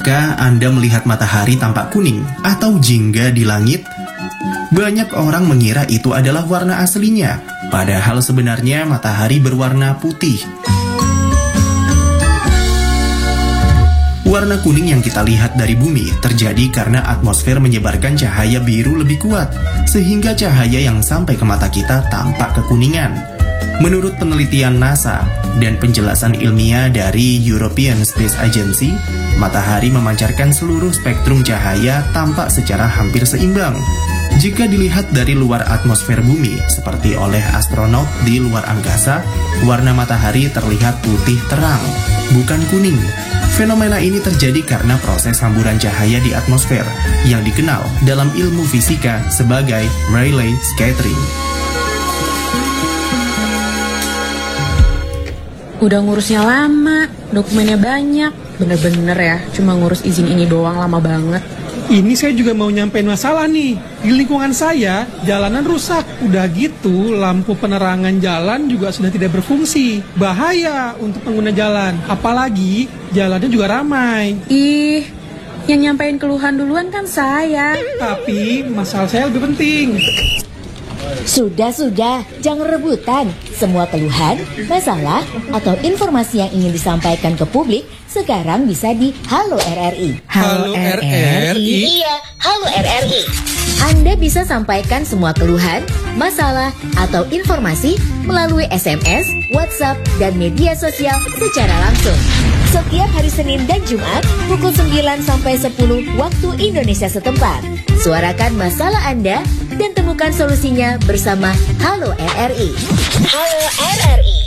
Pernahkah Anda melihat matahari tampak kuning atau jingga di langit? Banyak orang mengira itu adalah warna aslinya, padahal sebenarnya matahari berwarna putih. Warna kuning yang kita lihat dari bumi terjadi karena atmosfer menyebarkan cahaya biru lebih kuat, sehingga cahaya yang sampai ke mata kita tampak kekuningan. Menurut penelitian NASA dan penjelasan ilmiah dari European Space Agency, matahari memancarkan seluruh spektrum cahaya tampak secara hampir seimbang. Jika dilihat dari luar atmosfer bumi, seperti oleh astronot di luar angkasa, warna matahari terlihat putih terang, bukan kuning. Fenomena ini terjadi karena proses hamburan cahaya di atmosfer, yang dikenal dalam ilmu fisika sebagai Rayleigh scattering. Udah ngurusnya lama, dokumennya banyak. Bener-bener ya, cuma ngurus izin ini doang lama banget. Ini saya juga mau nyampein masalah nih. Di lingkungan saya, jalanan rusak. Udah gitu, lampu penerangan jalan juga sudah tidak berfungsi. Bahaya untuk pengguna jalan. Apalagi, jalannya juga ramai. Ih, yang nyampein keluhan duluan kan saya. Tapi, masalah saya lebih penting. Sudah, jangan rebutan. Semua keluhan, masalah, atau informasi yang ingin disampaikan ke publik sekarang bisa di Halo RRI. Halo RRI? Iya, Halo RRI. Anda bisa sampaikan semua keluhan, masalah, atau informasi melalui SMS, WhatsApp, dan media sosial secara langsung. Setiap hari Senin dan Jumat pukul 9 sampai 10 waktu Indonesia setempat. Suarakan masalah Anda dan temukan solusinya bersama Halo RRI. Halo RRI.